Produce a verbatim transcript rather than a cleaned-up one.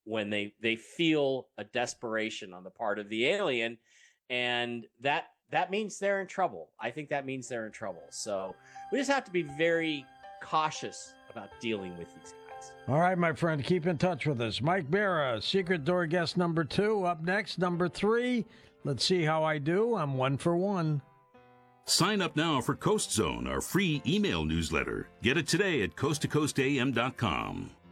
when they they feel a desperation on the part of the alien, and that that means they're in trouble. I think that means they're in trouble. So we just have to be very cautious about dealing with these guys. All right, my friend, keep in touch with us. Mike Bara, Secret Door guest number two. Up next, number three. Let's see how I do. I'm one for one. Sign up now for Coast Zone, our free email newsletter. Get it today at coast to coast a m dot com.